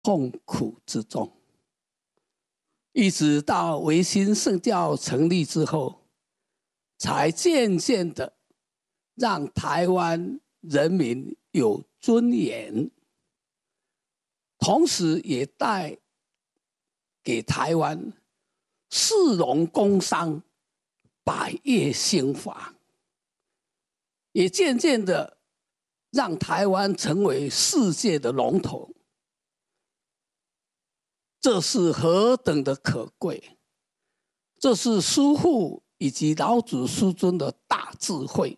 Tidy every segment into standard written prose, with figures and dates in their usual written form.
痛苦之中，一直到维新圣教成立之后，才渐渐的让台湾人民有尊严，同时也带给台湾士农工商百业兴发，也渐渐的让台湾成为世界的龙头。这是何等的可贵！这是师父以及老子师尊的大智慧。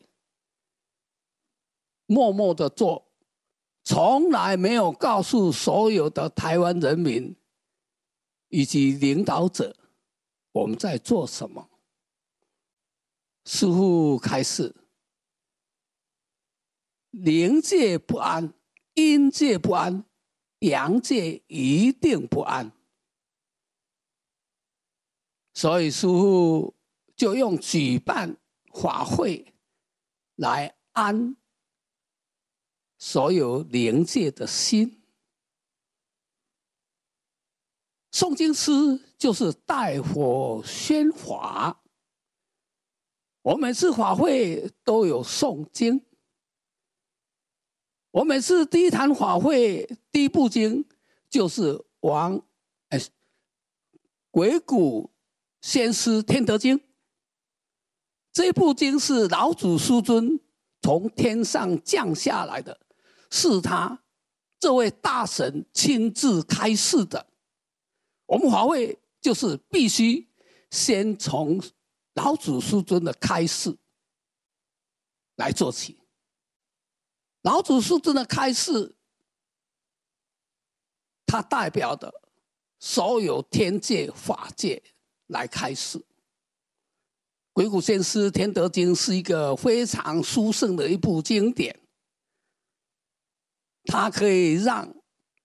默默的做，从来没有告诉所有的台湾人民以及领导者我们在做什么。师父开示：灵界不安，阴界不安，阳界一定不安。所以师父就用举办法会来安所有灵界的心。诵经师就是带火宣法，我每次法会都有诵经。我每次第一堂法会第一部经就是鬼谷先师天德经，这部经是老祖师尊从天上降下来的，是他这位大神亲自开示的。我们法会就是必须先从老祖师尊的开示来做起。老祖师尊的开示，他代表的所有天界法界来开示。鬼谷先师天德经是一个非常殊胜的一部经典，它可以让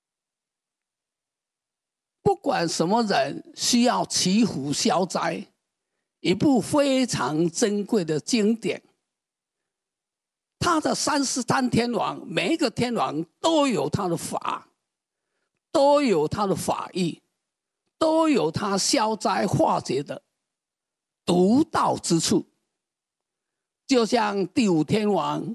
不管什么人需要祈福消灾，一部非常珍贵的经典。他的33天王，每一个天王都有他的法，都有他的法义，都有他消灾化解的独到之处。就像第5天王，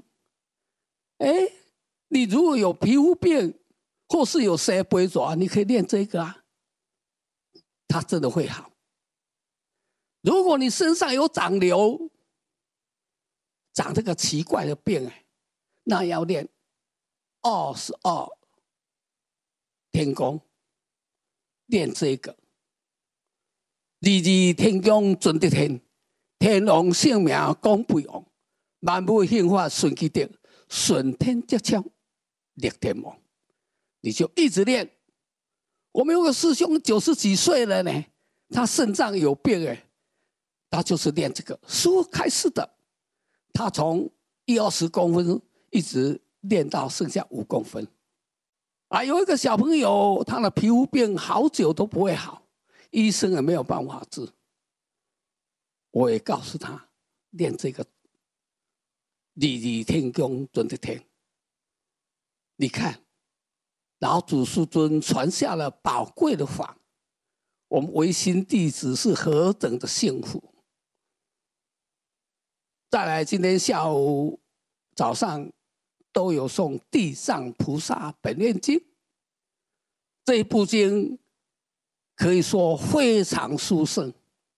你如果有皮肤病，或是有蛇背爪，你可以练这个啊，它真的会好。如果你身上有长瘤，长这个奇怪的病，那要练22天宫，练这个。22天宫准得天，天王性命讲不用，万物兴法顺其定，顺天接枪，逆天王。你就一直练。我们有个师兄90几岁了呢，他肾脏有病他就是练这个，师父开示的。他从20公分一直练到剩下5公分。有一个小朋友，他的皮肤病好久都不会好，医生也没有办法治。我也告诉他练这个22天宫准得天。你看，老祖师尊传下了宝贵的法，我们维新弟子是何等的幸福。再来，今天下午、早上都有诵《地藏菩萨本愿经》，这一部经可以说非常殊胜。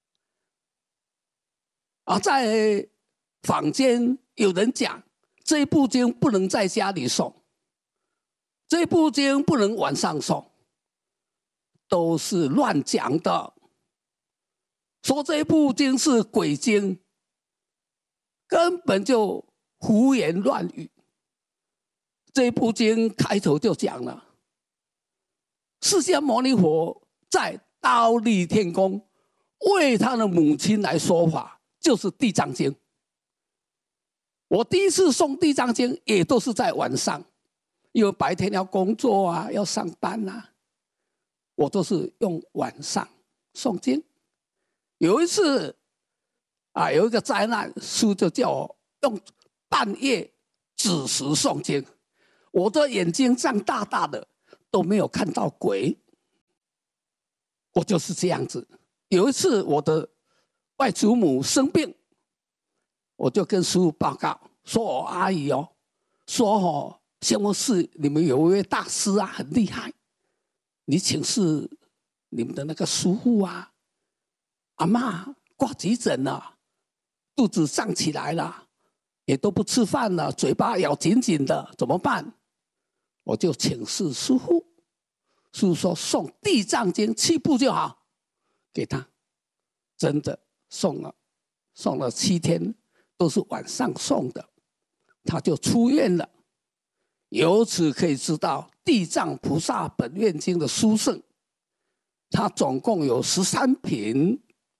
在坊间有人讲，这一部经不能在家里诵，这一部经不能晚上诵，都是乱讲的。说这一部经是鬼经，根本就胡言乱语。这部经开头就讲了，释迦牟尼佛在忉利天宫为他的母亲来说法，就是《地藏经》。我第一次诵《地藏经》也都是在晚上，因为白天要工作啊，要上班啊，我都是用晚上诵经。有一次有一个灾难，师就叫我用半夜子时诵经，我的眼睛这样大大的， 都没有看到鬼。我就是这样子。有一次我的外祖母生病，我就跟师父报告说：“我阿姨哦，说仙佛寺你们有一位大师啊，很厉害，你请示你们的那个师父啊，阿嬷挂急诊了，肚子胀起来了，也都不吃饭了，嘴巴咬紧紧的，怎么办？”我就请示师父，师父说诵《地藏经》7部就好，给他。真的诵了7天，都是晚上诵的，他就出院了。由此可以知道，《地藏菩萨本愿经》的书圣，它总共有13品，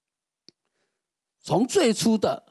从最初的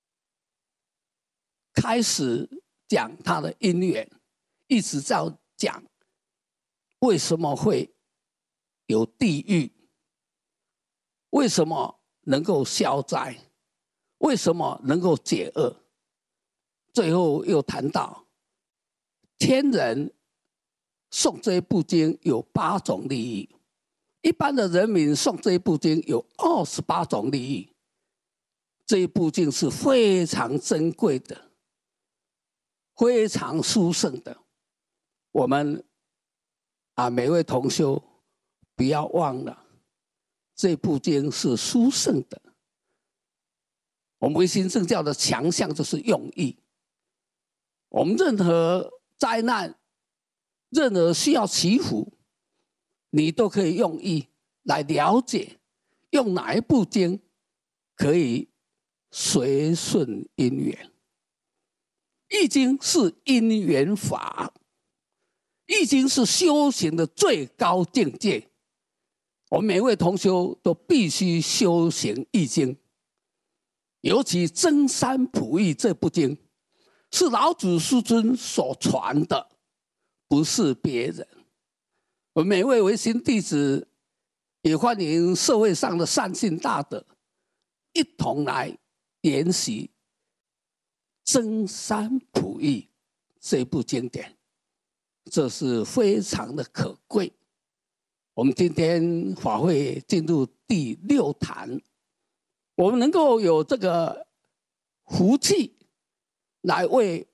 开始讲他的因缘，一直到讲为什么会有地狱，为什么能够消灾，为什么能够解厄，最后又谈到天人诵这一部经有8种利益，一般的人民诵这一部经有28种利益。这一部经是非常珍贵的，非常殊胜的。我们每位同修不要忘了，这部经是殊胜的。我们唯心正教的强项就是用意。我们任何灾难，任何需要祈福，你都可以用意来了解，用哪一部经可以随顺因缘。易经是因缘法，易经是修行的最高境界。我们每位同修都必须修行易经，尤其真三普义这部经是老子师尊所传的，不是别人。我们每位唯心弟子也欢迎社会上的善信大德一同来研习真三普义这部经典，这是非常的可贵。我们今天法会进入第6坛，我们能够有这个福气来为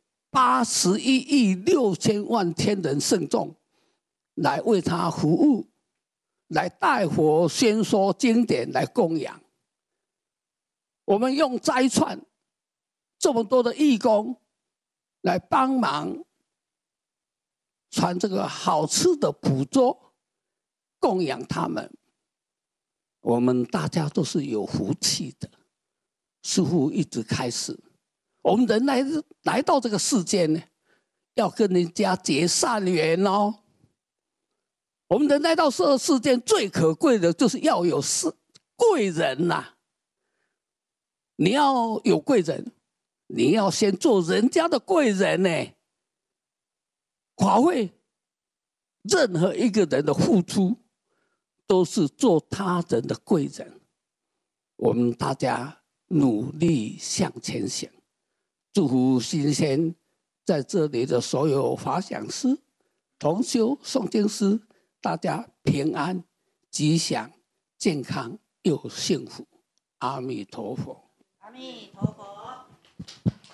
81亿6千万天人圣众来为他服务，来带佛宣说经典来供养。我们用斋串这么多的义工来帮忙传这个好吃的普桌，供养他们，我们大家都是有福气的。师父一直开始，我们人来到这个世间呢，要跟人家结善缘哦。我们人来到这个世间最可贵的就是要有贵人呐。你要有贵人，你要先做人家的贵人呢。法会任何一个人的付出，都是做他人的贵人。我们大家努力向前行，祝福新鲜在这里的所有法讲师、同修、诵经师，大家平安、吉祥、健康又幸福。阿弥陀佛。 阿弥陀佛。